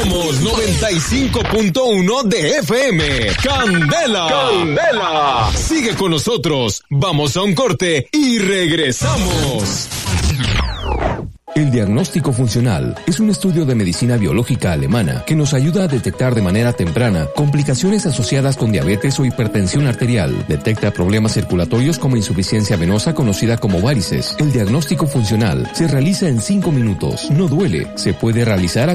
Somos 95.1 de FM. Candela. Candela. Sigue con nosotros. Vamos a un corte y regresamos. El diagnóstico funcional es un estudio de medicina biológica alemana que nos ayuda a detectar de manera temprana complicaciones asociadas con diabetes o hipertensión arterial. Detecta problemas circulatorios como insuficiencia venosa conocida como varices. El diagnóstico funcional se realiza en 5 minutos. No duele. Se puede realizar